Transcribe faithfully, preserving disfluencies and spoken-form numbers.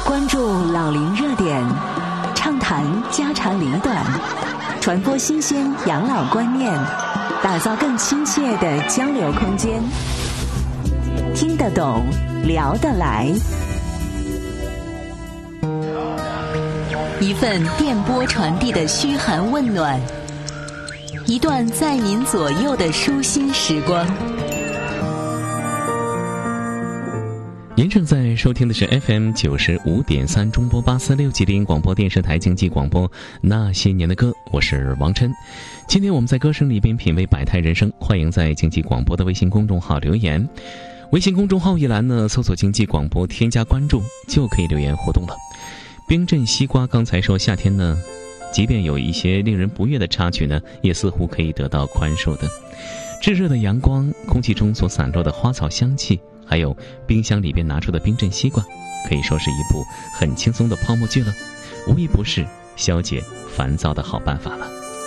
关注老龄热点，畅谈家长里短，传播新鲜养老观念，打造更亲切的交流空间。听得懂，聊得来。一份电波传递的嘘寒问暖，一段在您左右的舒心时光。 您正在收听的是 F M 九十五点三中波八四六吉林广播电视台经济广播那些年的歌，我是王琛。今天我们在歌声里边品味百态人生，欢迎在经济广播的微信公众号留言。微信公众号一栏呢，搜索经济广播，添加关注就可以留言互动了。冰镇西瓜刚才说夏天呢，即便有一些令人不悦的插曲呢，也似乎可以得到宽恕的。炙热的阳光，空气中所散落的花草香气，还有冰箱里边拿出的冰镇西瓜，可以说是一部很轻松的泡沫剧了，无一不是消解烦躁的好办法了。